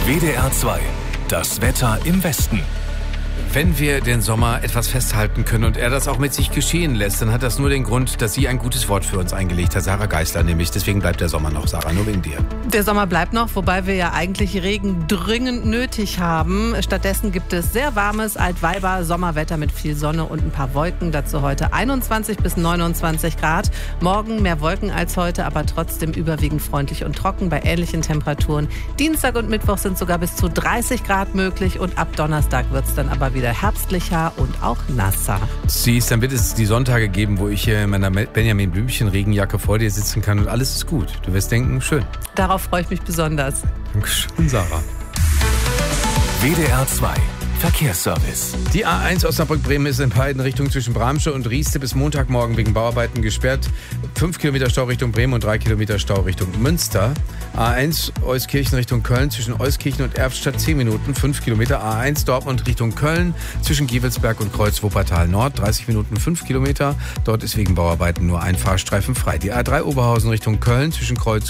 WDR 2. Das Wetter im Westen. Wenn wir den Sommer etwas festhalten können und er das auch mit sich geschehen lässt, dann hat das nur den Grund, dass sie ein gutes Wort für uns eingelegt hat, Sarah Geisler nämlich. Deswegen bleibt der Sommer noch, Sarah, nur wegen dir. Der Sommer bleibt noch, wobei wir ja eigentlich Regen dringend nötig haben. Stattdessen gibt es sehr warmes Altweiber-Sommerwetter mit viel Sonne und ein paar Wolken. Dazu heute 21 bis 29 Grad. Morgen mehr Wolken als heute, aber trotzdem überwiegend freundlich und trocken bei ähnlichen Temperaturen. Dienstag und Mittwoch sind sogar bis zu 30 Grad möglich und ab Donnerstag wird es dann aber wieder herbstlicher und auch nasser. Siehst, dann wird es die Sonntage geben, wo ich hier in meiner Benjamin Blümchen Regenjacke vor dir sitzen kann und alles ist gut. Du wirst denken, schön. Darauf freue ich mich besonders. Dankeschön, Sarah. WDR 2. Verkehrsservice. Die A1 Osnabrück-Bremen ist in beiden Richtungen zwischen Bramsche und Rieste bis Montagmorgen wegen Bauarbeiten gesperrt. 5 Kilometer Stau Richtung Bremen und 3 Kilometer Stau Richtung Münster. A1 Euskirchen Richtung Köln zwischen Euskirchen und Erftstadt 10 Minuten, 5 Kilometer. A1 Dortmund Richtung Köln zwischen Gevelsberg und Kreuz Wuppertal Nord 30 Minuten, 5 Kilometer. Dort ist wegen Bauarbeiten nur ein Fahrstreifen frei. Die A3 Oberhausen Richtung Köln zwischen Kreuz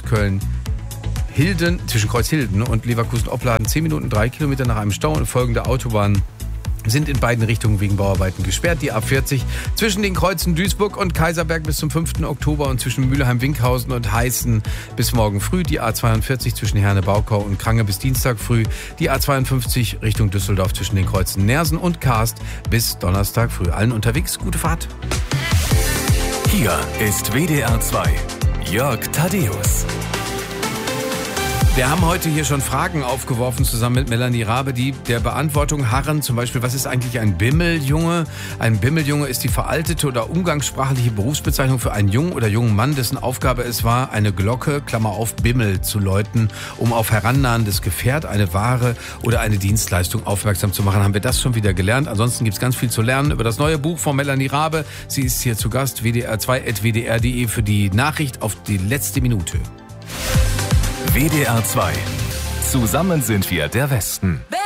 Hilden und Leverkusen-Opladen 10 Minuten, 3 Kilometer nach einem Stau und folgende Autobahnen sind in beiden Richtungen wegen Bauarbeiten gesperrt. Die A40 zwischen den Kreuzen Duisburg und Kaiserberg bis zum 5. Oktober und zwischen Mülheim-Winkhausen und Heißen bis morgen früh. Die A42 zwischen Herne-Baukau und Krange bis Dienstag früh. Die A52 Richtung Düsseldorf zwischen den Kreuzen Nersen und Karst bis Donnerstag früh. Allen unterwegs, gute Fahrt. Hier ist WDR 2. Jörg Thaddeus. Wir haben heute hier schon Fragen aufgeworfen, zusammen mit Melanie Rabe, die der Beantwortung harren. Zum Beispiel, was ist eigentlich ein Bimmeljunge? Ein Bimmeljunge ist die veraltete oder umgangssprachliche Berufsbezeichnung für einen Jungen oder jungen Mann, dessen Aufgabe es war, eine Glocke, Klammer auf, Bimmel zu läuten, um auf herannahendes Gefährt, eine Ware oder eine Dienstleistung aufmerksam zu machen. Haben wir das schon wieder gelernt? Ansonsten gibt es ganz viel zu lernen über das neue Buch von Melanie Rabe. Sie ist hier zu Gast, wdr2.wdr.de für die Nachricht auf die letzte Minute. WDR 2. Zusammen sind wir der Westen.